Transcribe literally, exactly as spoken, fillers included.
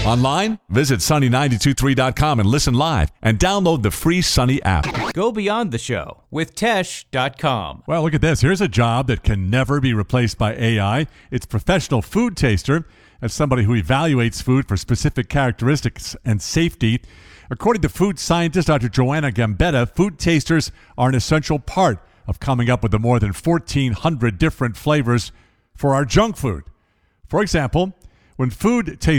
Online? Visit sunny nine two three dot com and listen live and download the free Sunny app. Go beyond the show with Tesh dot com. Well, look at this. Here's a job that can never be replaced by A I. It's professional food taster. That's somebody who evaluates food for specific characteristics and safety. According to food scientist Doctor Joanna Gambetta, food tasters are an essential part of coming up with the more than fourteen hundred different flavors for our junk food. For example, when food tasters